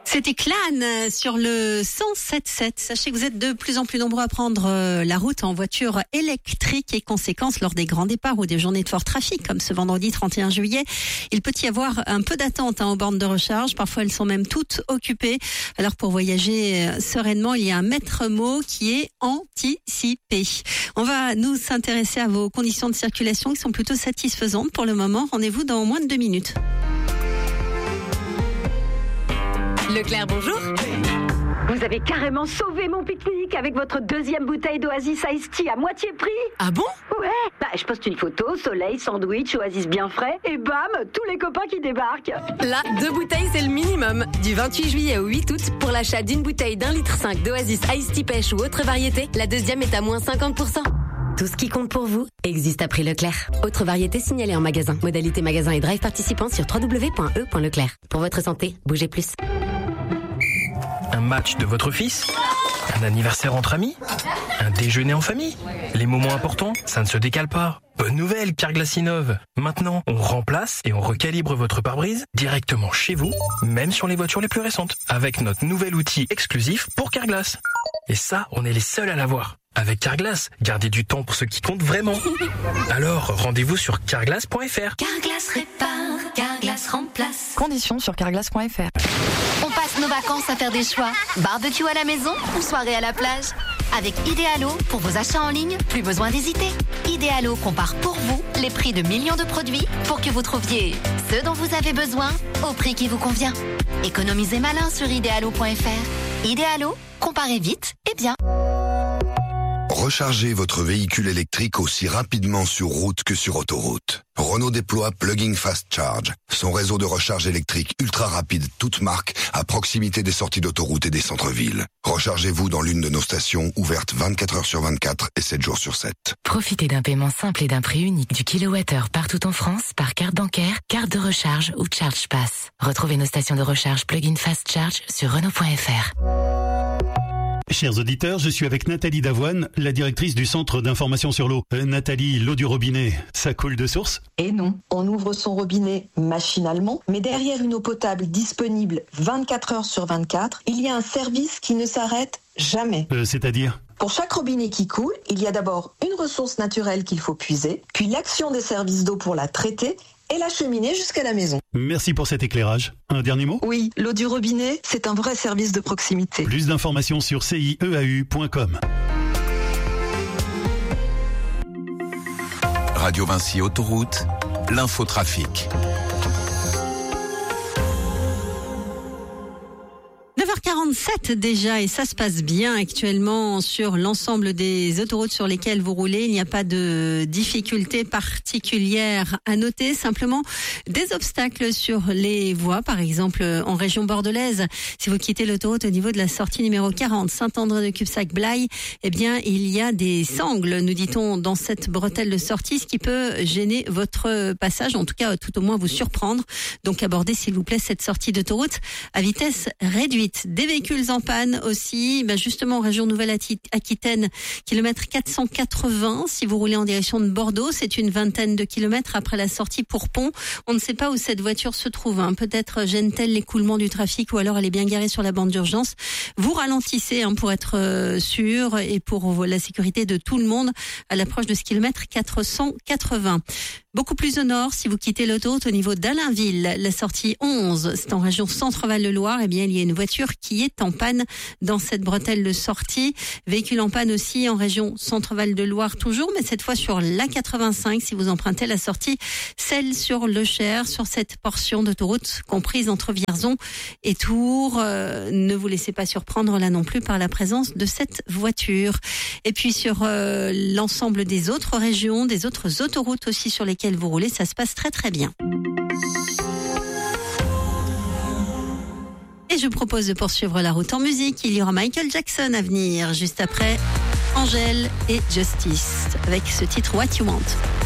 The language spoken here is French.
C'était Clan sur le 107.7. Sachez que vous êtes de plus en plus nombreux à prendre la route en voiture électrique et conséquence lors des grands départs ou des journées de fort trafic comme ce vendredi 31 juillet. Il peut y avoir un peu d'attente aux bornes de recharge. Parfois, elles sont même toutes occupées. Alors pour voyager sereinement, il y a un maître mot qui est anticiper. On va nous s'intéresser à vos conditions de circulation qui sont plutôt satisfaisantes pour le moment. Rendez-vous dans moins de 2 minutes. Leclerc, bonjour. Vous avez carrément sauvé mon pique-nique avec votre deuxième bouteille d'Oasis Iced Tea à moitié prix. Ah bon? Ouais, je poste une photo, soleil, sandwich, Oasis bien frais, et bam, tous les copains qui débarquent. Là, 2 bouteilles, c'est le minimum. Du 28 juillet au 8 août, pour l'achat d'une bouteille d'1,5 litre d'Oasis Iced Tea pêche ou autre variété, la deuxième est à moins 50%. Tout ce qui compte pour vous existe à prix Leclerc. Autre variété signalée en magasin. Modalité magasin et drive participants sur www.e.leclerc. Pour votre santé, bougez plus. Un match de votre fils? Un anniversaire entre amis? Un déjeuner en famille? Les moments importants, ça ne se décale pas. Bonne nouvelle, Carglass innove. Maintenant, on remplace et on recalibre votre pare-brise directement chez vous, même sur les voitures les plus récentes, avec notre nouvel outil exclusif pour Carglass. Et ça, on est les seuls à l'avoir. Avec Carglass, gardez du temps pour ce qui compte vraiment. Alors, rendez-vous sur carglass.fr. Carglass répare, Carglass remplace. Conditions sur carglass.fr. On passe nos vacances à faire des choix. Barbecue à la maison ou soirée à la plage. Avec Idealo, pour vos achats en ligne, plus besoin d'hésiter. Idealo compare pour vous les prix de millions de produits pour que vous trouviez ce dont vous avez besoin au prix qui vous convient. Économisez malin sur idealo.fr. Idealo, comparez vite et bien. Rechargez votre véhicule électrique aussi rapidement sur route que sur autoroute. Renault déploie Plug-in Fast Charge, son réseau de recharge électrique ultra rapide toute marque à proximité des sorties d'autoroute et des centres-villes. Rechargez-vous dans l'une de nos stations ouvertes 24 heures sur 24 et 7 jours sur 7. Profitez d'un paiement simple et d'un prix unique du kilowattheure partout en France par carte bancaire, carte de recharge ou Charge Pass. Retrouvez nos stations de recharge Plug-in Fast Charge sur Renault.fr. Chers auditeurs, je suis avec Nathalie Davoine, la directrice du Centre d'information sur l'eau. Nathalie, l'eau du robinet, ça coule de source? Et non, on ouvre son robinet machinalement, mais derrière une eau potable disponible 24 heures sur 24, il y a un service qui ne s'arrête jamais. C'est-à-dire ? Pour chaque robinet qui coule, il y a d'abord une ressource naturelle qu'il faut puiser, puis l'action des services d'eau pour la traiter et l'acheminer jusqu'à la maison. Merci pour cet éclairage. Un dernier mot ? Oui, l'eau du robinet, c'est un vrai service de proximité. Plus d'informations sur cieau.com. Radio Vinci Autoroute, l'infotrafic. 9h47 déjà et ça se passe bien actuellement sur l'ensemble des autoroutes sur lesquelles vous roulez. Il n'y a pas de difficultés particulières à noter, simplement des obstacles sur les voies, par exemple en région bordelaise. Si vous quittez l'autoroute au niveau de la sortie numéro 40, Saint-André-de-Cubsac-Blaye, eh bien il y a des sangles, nous dit-on, dans cette bretelle de sortie, ce qui peut gêner votre passage, en tout cas tout au moins vous surprendre. Donc abordez s'il vous plaît cette sortie d'autoroute à vitesse réduite. Des véhicules en panne aussi, justement en région Nouvelle-Aquitaine, kilomètre 480. Si vous roulez en direction de Bordeaux, c'est une vingtaine de kilomètres après la sortie pour Pont. On ne sait pas où cette voiture se trouve. Peut-être gêne-t-elle l'écoulement du trafic ou alors elle est bien garée sur la bande d'urgence. Vous ralentissez pour être sûr et pour la sécurité de tout le monde à l'approche de ce kilomètre 480. Beaucoup plus au nord, si vous quittez l'autoroute au niveau d'Allainville, la sortie 11, c'est en région Centre-Val de Loire, eh bien il y a une voiture qui est en panne dans cette bretelle de sortie. Véhicule en panne aussi en région Centre-Val de Loire toujours, mais cette fois sur l'A85 si vous empruntez la sortie, celle sur Le Cher, sur cette portion d'autoroute comprise entre Vierzon et Tours. Ne vous laissez pas surprendre là non plus par la présence de cette voiture. Et puis sur l'ensemble des autres régions, des autres autoroutes aussi sur lesquelles vous roulez, ça se passe très très bien. Et je propose de poursuivre la route en musique. Il y aura Michael Jackson à venir, juste après Angèle et Justice, avec ce titre What You Want.